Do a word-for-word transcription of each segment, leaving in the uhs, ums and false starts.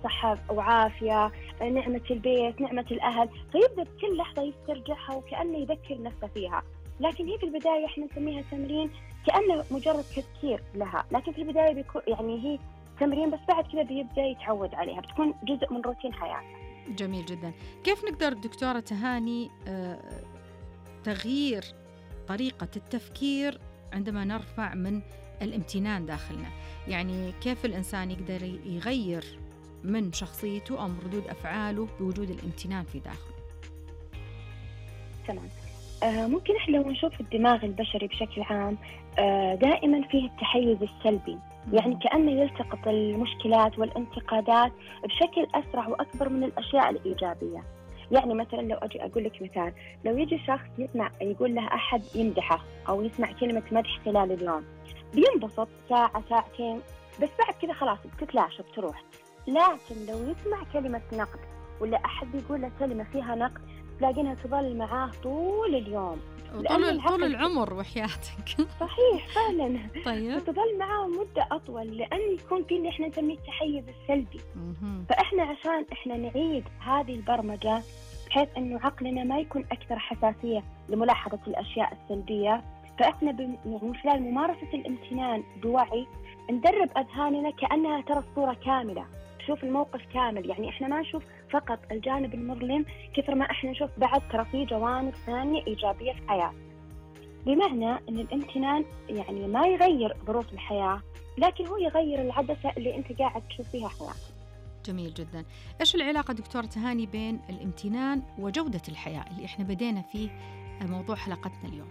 صحة وعافية، نعمة البيت، نعمة الأهل، فيبدأ بكل لحظة يسترجعها وكأنه يذكر نفسه فيها. لكن هي في البداية إحنا نسميها تمرين كأنه مجرد تذكير لها، لكن في البداية بيكون يعني هي تمرين، بس بعد كذا بيبدأ يتعود عليها، بتكون جزء من روتين حياته. جميل جدا. كيف نقدر دكتورة تهاني آه، تغيير طريقة التفكير عندما نرفع من الامتنان داخلنا؟ يعني كيف الإنسان يقدر يغير من شخصيته أو من ردود أفعاله بوجود الامتنان في داخله؟ تمام. آه ممكن إحنا لو نشوف الدماغ البشري بشكل عام آه دائما فيه التحيز السلبي، يعني كأنه يلتقط المشكلات والانتقادات بشكل أسرع وأكبر من الأشياء الإيجابية. يعني مثلا لو أجي أقول لك مثال، لو يجي شخص يسمع يقول له أحد يمدحه أو يسمع كلمة مدح خلال اليوم، بينبسط ساعة ساعتين، بس بعد كذا خلاص بتتلاشى بتروح. لكن لو يسمع كلمة نقد ولا أحد يقول له كلمة فيها نقد، تلاقينها تظل معاه طول اليوم، طول طول العمر وحياتك. صحيح فعلا. طيب. فتظل معاه مدة أطول، لأن يكون في اللي إحنا نسميه التحيز السلبي. فإحنا عشان إحنا نعيد هذه البرمجة بحيث إنه عقلنا ما يكون أكثر حساسية لملاحظة الأشياء السلبية، فإحنا يعني من خلال ممارسة الامتنان بوعي ندرب أذهاننا كأنها ترى الصورة كاملة، تشوف الموقف كامل. يعني إحنا ما نشوف فقط الجانب المظلم كثر ما إحنا نشوف بعد ترى في جوانب ثانية إيجابية في الحياة. بمعنى أن الامتنان يعني ما يغير ظروف الحياة، لكن هو يغير العدسة اللي أنت قاعد تشوف فيها حياة. جميل جدا. إيش العلاقة دكتورة تهاني بين الامتنان وجودة الحياة اللي إحنا بدينا فيه موضوع حلقتنا اليوم؟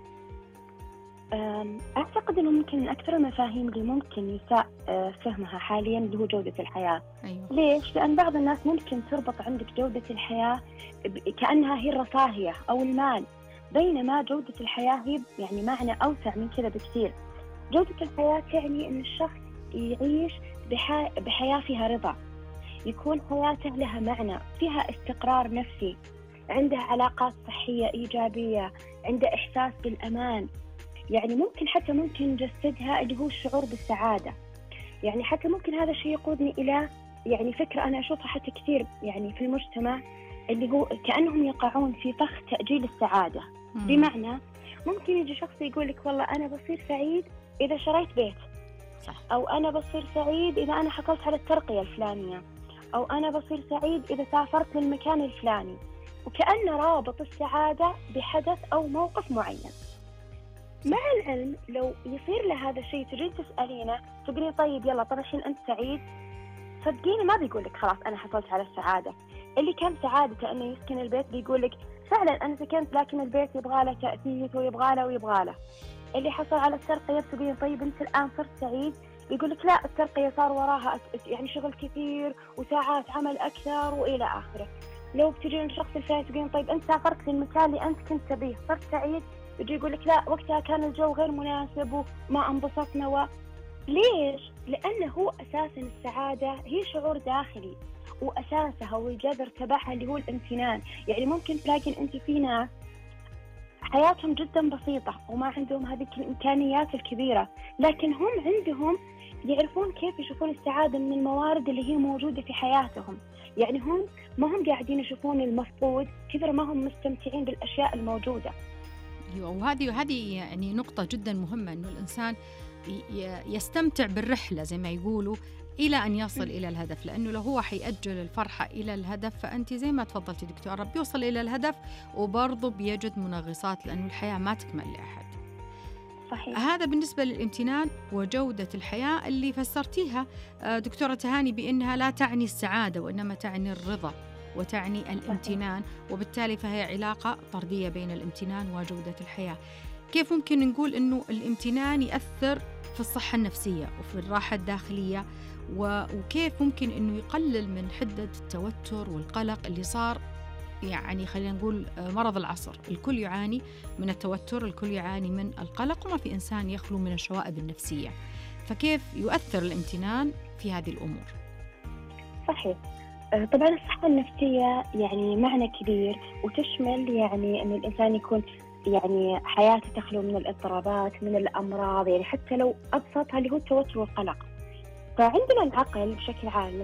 أعتقد أنه ممكن من أكثر المفاهيم اللي ممكن يساء فهمها حاليا اللي هو جودة الحياة. أيوة. ليش؟ لأن بعض الناس ممكن تربط عندك جودة الحياة كأنها هي الرفاهية أو المال، بينما جودة الحياة هي يعني معنى أوسع من كذا بكثير. جودة الحياة تعني أن الشخص يعيش بحي... بحياة فيها رضا، يكون حياته لها معنى، فيها استقرار نفسي، عنده علاقات صحية إيجابية، عنده إحساس بالأمان. يعني ممكن حتى ممكن نجسدها اللي هو الشعور بالسعادة. يعني حتى ممكن هذا الشيء يقودني إلى يعني فكرة أنا أشوفها حتى كثير يعني في المجتمع، اللي هو كأنهم يقعون في فخ تأجيل السعادة. مم. بمعنى ممكن يجي شخص يقول لك والله أنا بصير سعيد إذا شريت بيت، صح. أو أنا بصير سعيد إذا أنا حصلت على الترقية الفلانية، أو أنا بصير سعيد إذا سافرت للمكان الفلاني، وكأن رابط السعادة بحدث أو موقف معين. مع العلم لو يصير له هذا الشيء تجي تسألينه تقولي طيب يلا طب الحين أنت سعيد؟ صدقيني ما بيقول لك خلاص أنا حصلت على السعادة. اللي كان سعادته أنه يسكن البيت بيقول لك فعلا أنا سكنت، لكن البيت يبغى له تأسيس ويبغى له ويبغى له. اللي حصل على الترقية بتقولين طيب أنت الآن صرت سعيد؟ يقول لك لا، الترقية صار وراها يعني شغل كثير وساعات عمل أكثر وإلى آخره. لو بتجين الشخص الثاني تقولين طيب أنت سافرت للمكان اللي أنت كنت تبيه، صرت سعيد؟ يجي يقول لك لا، وقتها كان الجو غير مناسب وما انبسطنا. و... ليش؟ لأنه هو أساسا السعادة هي شعور داخلي، وأساسها والجذر تبعها اللي هو الامتنان. يعني ممكن تلاقين أنت في ناس حياتهم جدا بسيطة وما عندهم هذه الإمكانيات الكبيرة، لكن هم عندهم يعرفون كيف يشوفون السعادة من الموارد اللي هي موجودة في حياتهم. يعني هم ما هم قاعدين يشوفون المفقود كثر ما هم مستمتعين بالأشياء الموجودة. وهذه وهذه يعني نقطة جدا مهمة، إنه الإنسان يستمتع بالرحلة زي ما يقولوا إلى أن يصل إلى الهدف، لأنه لو هو حيأجل الفرحة إلى الهدف فأنت زي ما تفضلتي دكتورة بيوصل إلى الهدف وبرضه بيجد منغصات، لأنه الحياة ما تكمل لأحد. صحيح. هذا بالنسبة للامتنان وجودة الحياة اللي فسرتيها دكتورة تهاني بأنها لا تعني السعادة وإنما تعني الرضا وتعني الامتنان، وبالتالي فهي علاقة طردية بين الامتنان وجودة الحياة. كيف ممكن نقول أنه الامتنان يأثر في الصحة النفسية وفي الراحة الداخلية، وكيف ممكن أنه يقلل من حدة التوتر والقلق اللي صار يعني خلينا نقول مرض العصر؟ الكل يعاني من التوتر، الكل يعاني من القلق، وما في إنسان يخلو من الشوائب النفسية. فكيف يؤثر الامتنان في هذه الأمور؟ صحيح. طبعا الصحة النفسية يعني معنى كبير، وتشمل يعني أن الإنسان يكون يعني حياته تخلو من الاضطرابات، من الأمراض، يعني حتى لو أبسطها اللي هو التوتر والقلق. فعندنا العقل بشكل عام